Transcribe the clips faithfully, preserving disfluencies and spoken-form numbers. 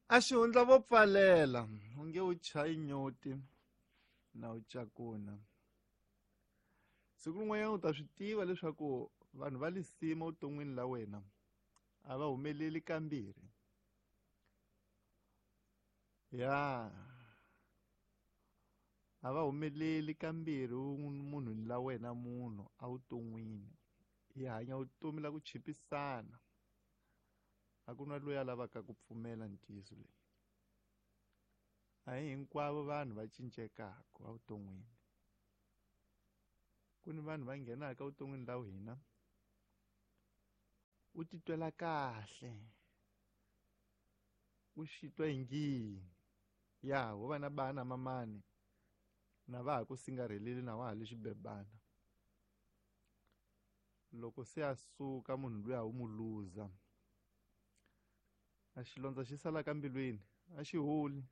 A xihundla vo pfalela u nge u chayi nyoti na u cakuna. Siku rin'wanyana u ta swi tiva leswaku vanhu va lisima vuton'wini la wena a va humeleli kambirhi. Ya a va humeleli kambirhi munhwini la wena munhu a vuton'wini. Hi hanya vutomi la ku chipisana, a ku na loyi a lavaka ku pfumela ntiyiso leyi. A hi hinkwavo vanhu va cincekaka a vuton'wini. Ku ni vanhu va nghenaka vuton'wini la hina u titwela kahle, u xitwa hi ngihi ya wo va na bana mamani na va ha ku singarheleli na wa ha le xibebana. Loko se a suka munhu luya wu mu luza, a xilondza xi salaka mbilwini a xi holi.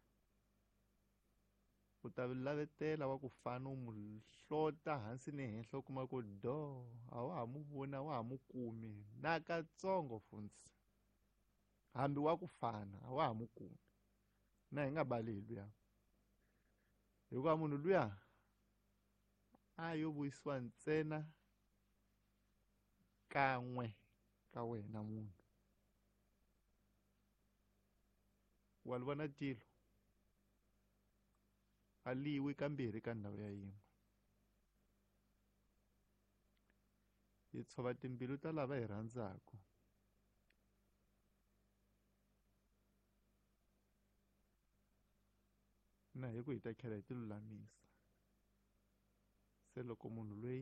U ta lavetela wa ku fana u mu hlota hansi ni henhla u kuma ku do a wa ha mu voni a wa ha mu kumi na katsongo funzi. Hambi wa ku fana a wa ha mu kumi, na hi nga bali hi luya. Hikuva munhu luya a yo vuyisiwa ntsena kan'we ka wena munhu. Wa li vona tilo a liwi kambirhi ka ndhawu ya yin'we. Hi tshova timbilu ta lava hi rhandzaku, na hi ku hi ta tlhela hi ti lulamisa. Se loko munhu loyi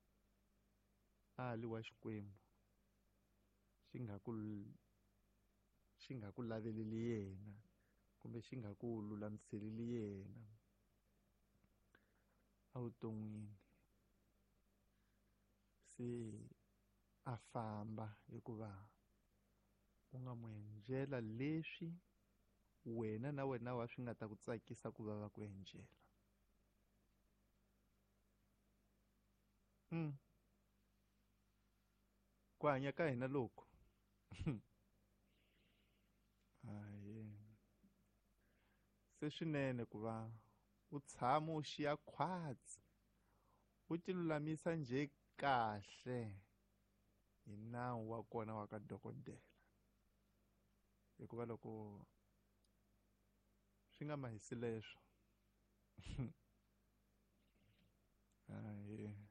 a li wa Xikwembu xi nga ku xi nga ku laveleli yena kumbe xi nga ku lulamiseleli yena a vuton'wini, se a famba hikuva u nga mu endlela leswi wena na wena wa swi nga ta ku tsakisa ku va va ku endlela. Mm. Ku hanya ka hina loku hayi se swinene ku va u tshama u xiya khwatsi u ti lulamisa njhe kahle hi nawu wa kona wa ka dokodela. Hikuva loko swi nga mahisi leswo hayi